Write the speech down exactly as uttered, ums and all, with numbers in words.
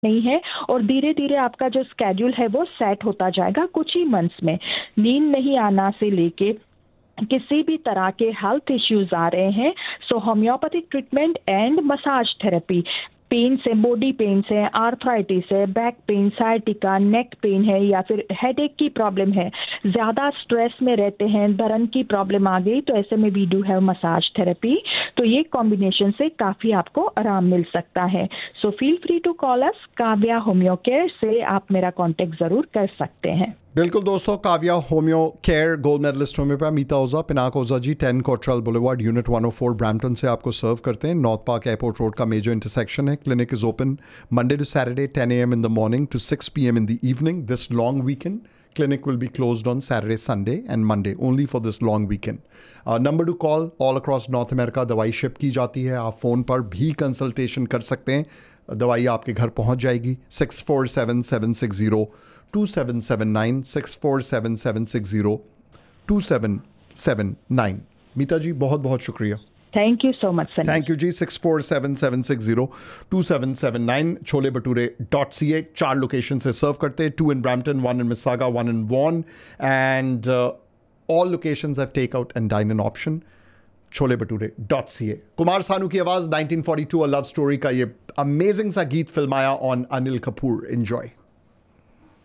नहीं है और धीरे धीरे आपका जो स्केड्यूल है वो सेट होता जाएगा कुछ ही मंथ्स में। नींद नहीं आना से लेके किसी भी तरह के हेल्थ इश्यूज आ रहे हैं, सो homeopathic treatment and massage therapy, pen से, बॉडी पेन से, आर्थराइटिस है, back pain, sciatica, neck pain है या फिर हेडेक की प्रॉब्लम है, ज़्यादा स्ट्रेस में रहते हैं, धरन की प्रॉब्लम आ गई, तो ऐसे में we do have massage therapy. तो ये कॉम्बिनेशन से काफ़ी आपको आराम मिल सकता है। So feel free to call us. Kavya homeo care से आप मेरा कॉन्टेक्ट ज़रूर कर सकते हैं। बिल्कुल दोस्तों, Kavya homeo care, gold medallist homeopath मीता ओझा, Pinaka Ojha ji, ten कोट्रल boulevard, unit one O four, Brampton से आपको सर्व करते हैं। नॉर्थ पार्क एयरपोर्ट रोड का मेजर इंटरसेक्शन है। Clinic is open Monday to Saturday ten A M in the morning to six P M in the evening. This long weekend clinic will be closed on Saturday, Sunday and Monday only for this long weekend. uh, number to call all across North America, दवाई ship की जाती है। आप phone पर भी consultation कर सकते हैं, दवाई आपके घर पहुंच जाएगी। Six four seven seven six zero two seven seven nine, six four seven seven six zero two seven seven nine. मीता जी बहुत बहुत शुक्रिया। Thank you so much sir. Thank you ji. Six four seven seven six zero to seven seven nine. Chole bhature dot C ए चार location से सर्व करते हैं, to in Brampton, one in मिसागा, one in von, and all locations have take out and dine in option. Chole bhature dot C ए। कुमार सानू की आवाज़ nineteen forty to a love story का ये amazing सा गीत फिल्माया ऑन अनिल कपूर। एंजॉय।